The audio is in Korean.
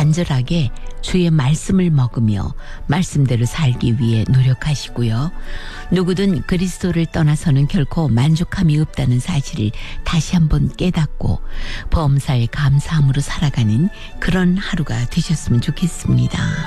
간절하게 주의 말씀을 먹으며 말씀대로 살기 위해 노력하시고요. 누구든 그리스도를 떠나서는 결코 만족함이 없다는 사실을 다시 한번 깨닫고 범사에 감사함으로 살아가는 그런 하루가 되셨으면 좋겠습니다.